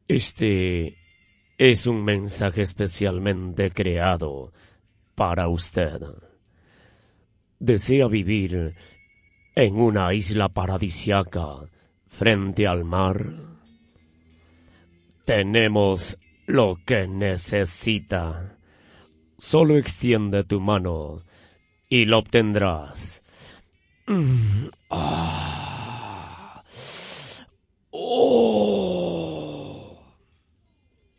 Este es un mensaje especialmente creado para usted. ¿Desea vivir en una isla paradisiaca frente al mar? Tenemos lo que necesita. Solo extiende tu mano y lo obtendrás.